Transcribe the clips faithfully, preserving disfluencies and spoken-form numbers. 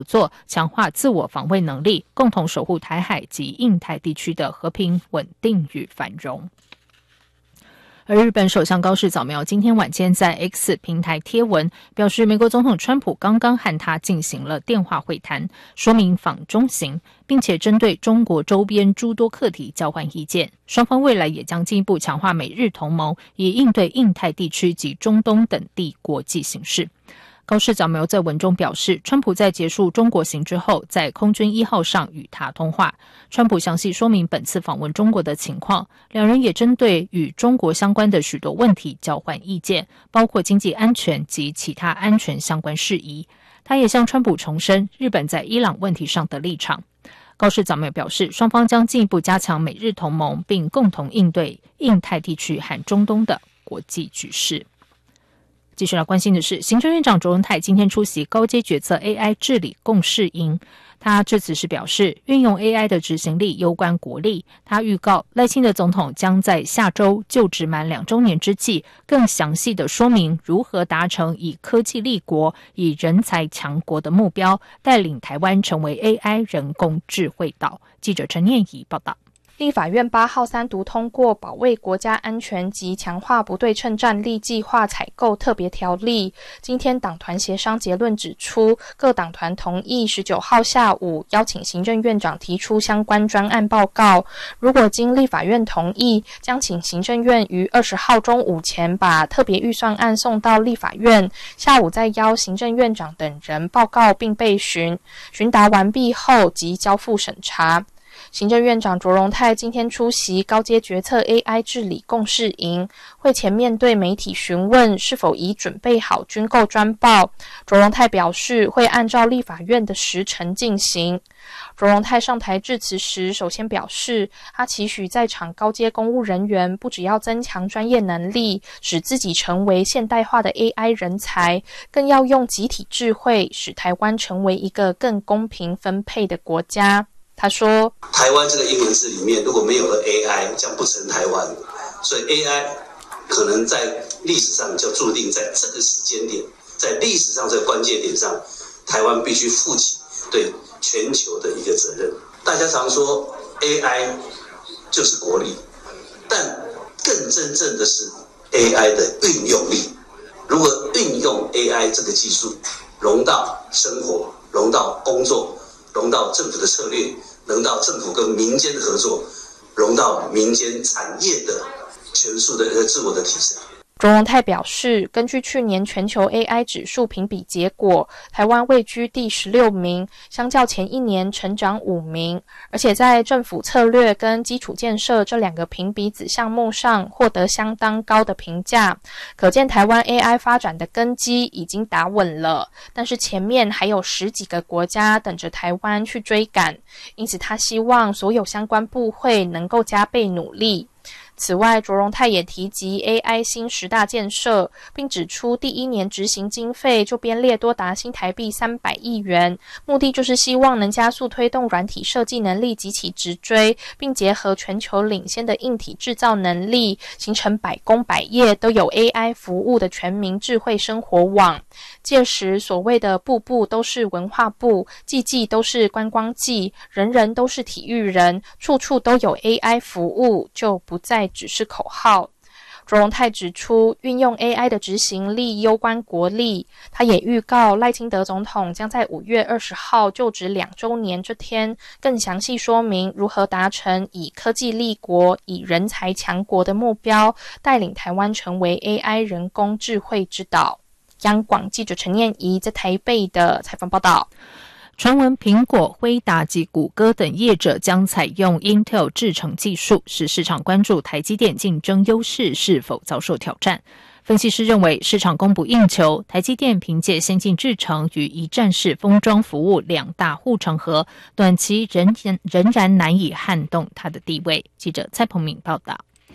作，强化自我防卫能力，共同守护台海及印太地区的和平稳定与繁荣。而日本首相高市早苗今天晚间在 X 平台贴文表示，美国总统川普刚刚和他进行了电话会谈，说明访中行，并且针对中国周边诸多课题交换意见，双方未来也将进一步强化美日同盟，以应对印太地区及中东等地国际形势。高市早苗在文中表示，川普在结束中国行之后，在空军一号上与他通话，川普详细说明本次访问中国的情况，两人也针对与中国相关的许多问题交换意见，包括经济安全及其他安全相关事宜。他也向川普重申日本在伊朗问题上的立场。高市早苗表示，双方将进一步加强美日同盟，并共同应对印太地区和中东的国际局势。继续来关心的是，行政院长卓荣泰今天出席高阶决策 A I 治理共识营，他致辞时表示，运用 A I 的执行力攸关国力。他预告赖清德总统将在下周就职满两周年之际，更详细的说明如何达成以科技立国、以人才强国的目标，带领台湾成为 A I 人工智慧岛。记者陈念怡报道。 立法院八号三读通过《保卫国家安全及强化不对称战力计划采购特别条例》。今天党团协商结论指出，各党团同意十九号下午邀请行政院长提出相关专案报告。如果经立法院同意，将请行政院于二十号中午前把特别预算案送到立法院，下午再邀行政院长等人报告并备询，询答完毕后即交付审查。行政院长卓荣泰今天出席高阶决策 A I 治理共识营，会前面对媒体询问是否已准备好军购专报，卓荣泰表示会按照立法院的时程进行。卓荣泰上台致辞时，首先表示，他期许在场高阶公务人员不只要增强专业能力，使自己成为现代化的 A I 人才，更要用集体智慧，使台湾成为一个更公平分配的国家。他说， 台湾这个英文字里面如果没有了 A I， 将不成台湾，所以 A I 可能在历史上就注定在这个时间点，在历史上这个关键点上，台湾必须负起对全球的一个责任。大家常说 A I 就是国力，但更真正的是 A I 的运用力。如何运用 A I 这个技术融到生活，融到工作，融到政府的策略，融到政府跟民间的合作，融到民间产业的全数的自我的提升。 卓荣泰表示，根据去年全球 A I 指数评比结果，台湾位居第十六名，相较前一年成长五名，而且在政府策略跟基础建设这两个评比子项目上获得相当高的评价，可见台湾 A I 发展的根基已经打稳了，但是前面还有十几个国家等着台湾去追赶，因此他希望所有相关部会能够加倍努力。此外，卓荣泰也提及 A I 新十大建设，并指出第一年执行经费就编列多达新台币三百亿元，目的就是希望能加速推动软体设计能力及其直追，并结合全球领先的硬体制造能力，形成百工百业都有 A I 服务的全民智慧生活网。届时所谓的步步都是文化部，季季都是观光季，人人都是体育人，处处都有 A I 服务，就不再只是口号。卓荣泰指出，运用 A I 的执行力攸关国力。他也预告赖清德总统将在五月二十号就职两周年这天，更详细说明如何达成以科技立国、以人才强国的目标，带领台湾成为 A I 人工智慧之岛。央广记者陈念怡在台北的采访报道。 传闻苹果、辉达及谷歌等业者将采用 Intel 制程技术，使市场关注台积电竞争优势是否遭受挑战。分析师认为，市场供不应求，台积电凭借先进制程与一站式封装服务两大护城河，短期仍然仍然难以撼动它的地位。记者蔡鹏敏报道。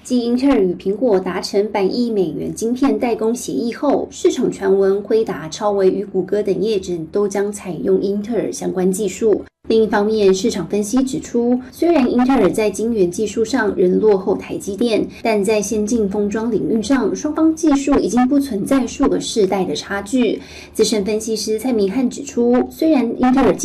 继英特尔与苹果达成百亿美元晶片代工协议后，市场传闻辉达、超微与谷歌等业者都将采用英特尔相关技术。另一方面，市场分析指出，虽然英特尔在晶圆技术上仍落后台积电，但在先进封装领域上，双方技术已经不存在数个世代的差距。资深分析师蔡明汉指出，虽然英特尔